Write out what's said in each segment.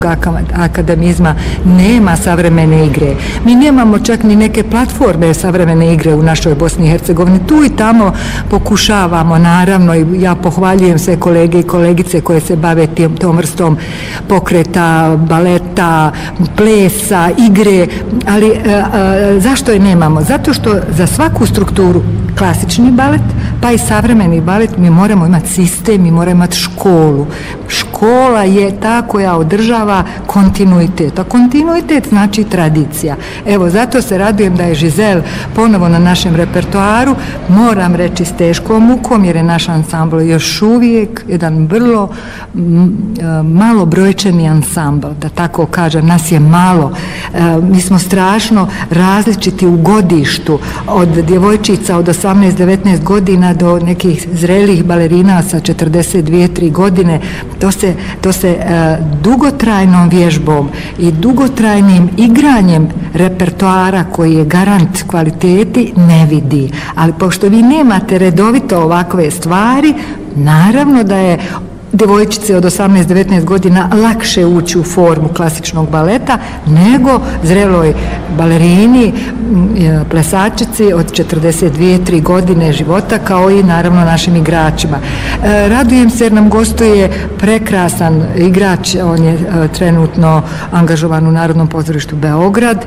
akademizma nema savremene igre. Mi nemamo čak ni neke platforme savremene igre u našoj Bosni i Hercegovini. Tu i tamo pokušavamo, naravno, i ja pohvaljujem sve kolege i kolegice koje se bave tom vrstom pokreta, baleta, plesa, igre, ali zašto je nemamo? Zato što za svaku strukturu klasični balet, pa i savremeni balet, mi moramo imati sistem, mi moramo imati školu. Škola je ta koja održava kontinuitet, a kontinuitet znači tradicija. Evo, zato se radujem da je Žizel ponovo na našem repertoaru, moram reći s teškom mukom, jer je naš ansambl još uvijek jedan vrlo malo brojčani ansambl, da tako kažem, nas je malo. Mi smo strašno različiti u godištu, od djevojčica od 18-19 godina do nekih zrelih balerina sa 42-3 godine. To se dugotrajnom vježbom i dugotrajnim igranjem repertoara koji je garant kvaliteti ne vidi. Ali pošto vi nemate redovito ovakve stvari, naravno da je djevojčice od 18-19 godina lakše ući u formu klasičnog baleta nego zreloj balerini, plesačici od 42-3 godine života, kao i naravno našim igračima. Radujem se jer nam gostuje prekrasan igrač, on je trenutno angažovan u Narodnom pozorištu Beograd,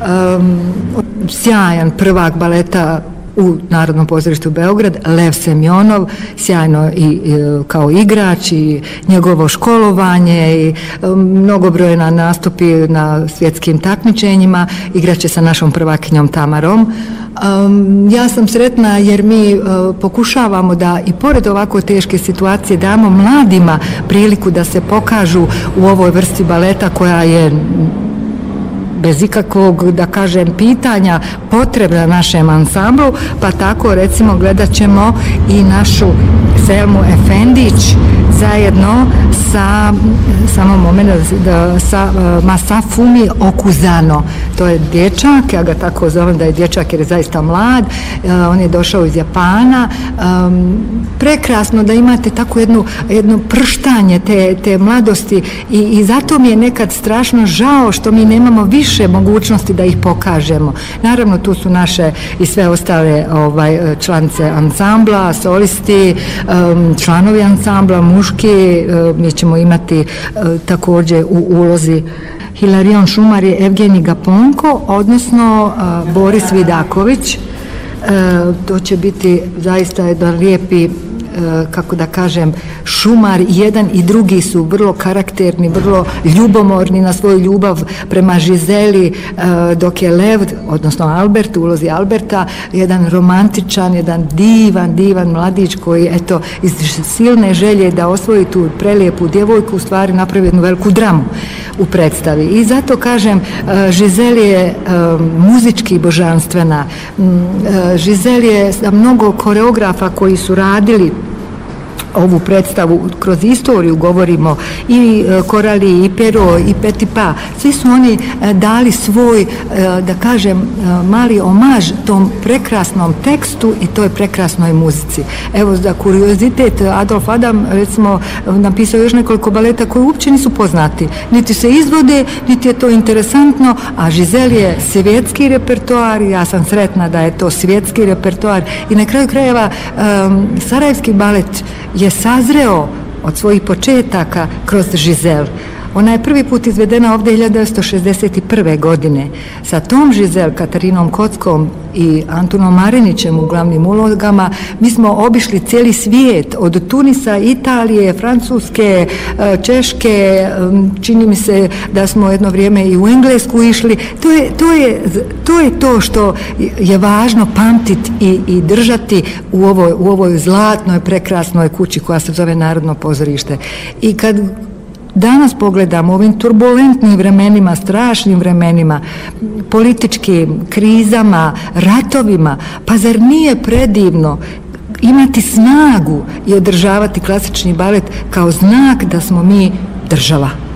sjajan prvak baleta u Narodnom pozorištu Beograd, Lev Semjonov, sjajno i kao igrač i njegovo školovanje i mnogobrojna nastupi na svjetskim takmičenjima, igraće sa našom prvakinjom Tamarom. Ja sam sretna jer mi pokušavamo da i pored ovako teške situacije damo mladima priliku da se pokažu u ovoj vrsti baleta koja je bez ikakvog, da kažem, pitanja potrebna našem ansamblu, pa tako recimo gledat ćemo i našu Selmu Efendić zajedno sa Masafumi Okuzano. To je dječak, ja ga tako zovem da je dječak jer je zaista mlad, on je došao iz Japana. Prekrasno da imate tako jedno prštanje te mladosti i zato mi je nekad strašno žao što mi nemamo više mogućnosti da ih pokažemo. Naravno, tu su naše i sve ostale članice ansambla, solisti, članovi ansambla, muški, mi ćemo imati također u ulozi Hilarion Šumar i Evgenij Gaponko, odnosno Boris Vidaković. To će biti zaista jedan lijepi, kako da kažem, Šumar. Jedan i drugi su vrlo karakterni, vrlo ljubomorni na svoju ljubav prema Žizeli, dok je Lev, odnosno Albert, u ulozi Alberta, jedan romantičan, jedan divan mladić koji, eto, iz silne želje da osvoji tu prelijepu djevojku, u stvari napravi jednu veliku dramu u predstavi. I zato kažem, Žizel je muzički božanstvena. Žizel je sa mnogo koreografa koji su radili ovu predstavu kroz istoriju, govorimo i Korali, i Pero, i Petipa, svi su oni dali svoj, da kažem, mali omaž tom prekrasnom tekstu i toj prekrasnoj muzici. Evo, za kuriozitet, Adolf Adam, recimo, napisao još nekoliko baleta koji uopće nisu poznati. Niti se izvode, niti je to interesantno, a Žizel je svjetski repertoar, ja sam sretna da je to svjetski repertoar i na kraju krajeva sarajevski balet je sazreo od svojih početaka kroz Žizel. Ona je prvi put izvedena ovdje 1961. godine. Sa tom Žizel, Katarinom Kockom i Antunom Marinićem u glavnim ulogama, mi smo obišli cijeli svijet, od Tunisa, Italije, Francuske, Češke, čini mi se da smo jedno vrijeme i u Englesku išli. To je to što je važno pamtiti i držati u ovoj zlatnoj, prekrasnoj kući koja se zove Narodno pozorište. I kad danas pogledamo ovim turbulentnim vremenima, strašnim vremenima, političkim krizama, ratovima, pa zar nije predivno imati snagu i održavati klasični balet kao znak da smo mi država?